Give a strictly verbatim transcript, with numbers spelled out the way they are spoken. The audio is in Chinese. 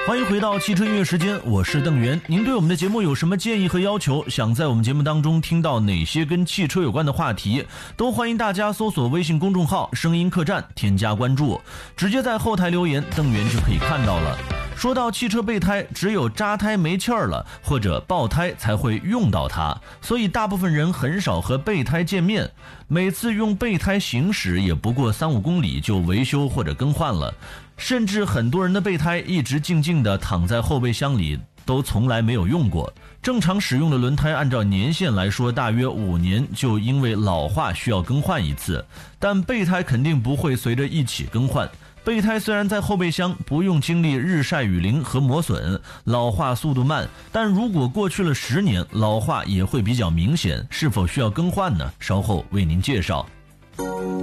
欢迎回到汽车音乐时间，我是邓源。您对我们的节目有什么建议和要求，想在我们节目当中听到哪些跟汽车有关的话题，都欢迎大家搜索微信公众号声音客栈，添加关注，直接在后台留言，邓源就可以看到了。说到汽车备胎，只有扎胎没气儿了或者爆胎才会用到它，所以大部分人很少和备胎见面，每次用备胎行驶也不过三五公里就维修或者更换了，甚至很多人的备胎一直静静地躺在后备箱里，都从来没有用过。正常使用的轮胎按照年限来说，大约五年就因为老化需要更换一次，但备胎肯定不会随着一起更换。备胎虽然在后备箱不用经历日晒雨淋和磨损，老化速度慢，但如果过去了十年，老化也会比较明显，是否需要更换呢？稍后为您介绍。